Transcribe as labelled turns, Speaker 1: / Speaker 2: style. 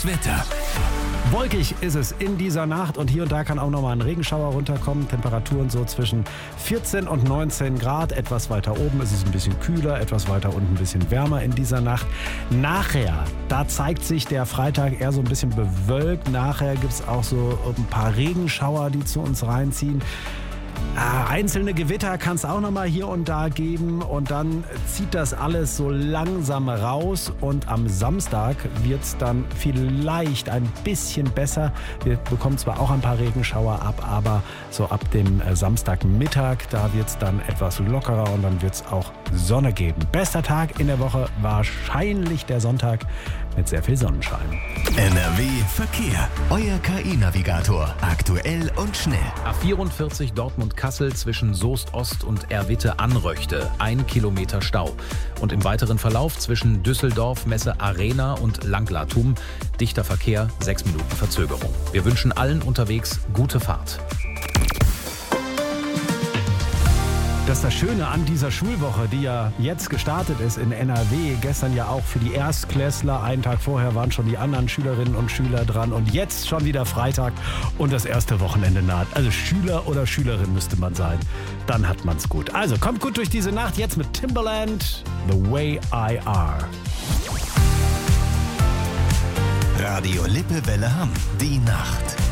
Speaker 1: Das Wetter.
Speaker 2: Wolkig ist es in dieser Nacht und hier und da kann auch nochmal ein Regenschauer runterkommen. Temperaturen so zwischen 14 und 19 Grad. Etwas weiter oben ist es ein bisschen kühler, etwas weiter unten ein bisschen wärmer in dieser Nacht. Nachher, da zeigt sich der Freitag eher so ein bisschen bewölkt. Nachher gibt es auch so ein paar Regenschauer, die zu uns reinziehen. Einzelne Gewitter kann es auch noch mal hier und da geben und dann zieht das alles so langsam raus und am Samstag wird es dann vielleicht ein bisschen besser. Wir bekommen zwar auch ein paar Regenschauer ab, aber so ab dem Samstagmittag, da wird es dann etwas lockerer und dann wird es auch Sonne geben. Bester Tag in der Woche wahrscheinlich der Sonntag mit sehr viel Sonnenschein.
Speaker 1: NRW Verkehr. Euer KI-Navigator. Aktuell und schnell.
Speaker 3: A44 Dortmund-Kassel zwischen Soest Ost und Erwitte-Anröchte. 1 Kilometer Stau. Und im weiteren Verlauf zwischen Düsseldorf, Messe Arena und Langlatum. Dichter Verkehr, 6 Minuten Verzögerung. Wir wünschen allen unterwegs gute Fahrt.
Speaker 2: Das ist das Schöne an dieser Schulwoche, die ja jetzt gestartet ist in NRW. Gestern ja auch für die Erstklässler. Einen Tag vorher waren schon die anderen Schülerinnen und Schüler dran. Und jetzt schon wieder Freitag und das erste Wochenende naht. Also Schüler oder Schülerin müsste man sein. Dann hat man's gut. Also kommt gut durch diese Nacht. Jetzt mit Timbaland, The Way I Are.
Speaker 1: Radio Lippewelle Hamm. Die Nacht.